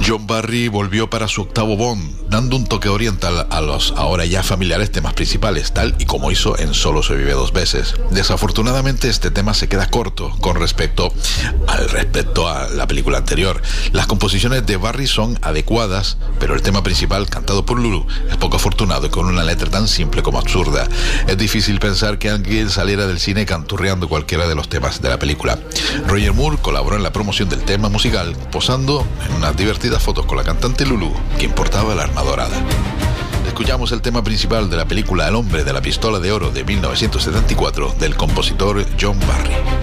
John Barry volvió para su octavo Bond, dando un toque oriental a los ahora ya familiares temas principales, tal y como hizo en Solo se vive dos veces. Desafortunadamente este tema se queda corto con respecto a la película anterior. Las composiciones de Barry son adecuadas, pero el tema principal, cantado por Lulu, es poco afortunado y con una letra tan simple como absurda. Es difícil pensar que alguien saliera del cine canturreando cualquiera de los temas de la película. Roger Moore colaboró en la promoción del tema musical, posando en unas divertidas fotos con la cantante Lulu, que importaba el arma dorada. Escuchamos el tema principal de la película El hombre de la pistola de oro de 1974 del compositor John Barry.